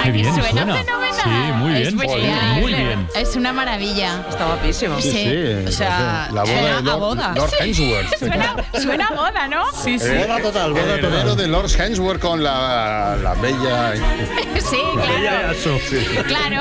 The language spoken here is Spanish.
Qué que bien suena suena. fenomenal. Sí, muy bien, Es bestial. muy bien. Es una maravilla. Está guapísimo. Sí. O sea, la boda suena de a boda. Lord Hemsworth. Suena a boda, ¿no? Sí, sí. Boda total, boda total. El heredero de Lord Hemsworth con la bella... Sí, claro. Ella y Aso. Claro.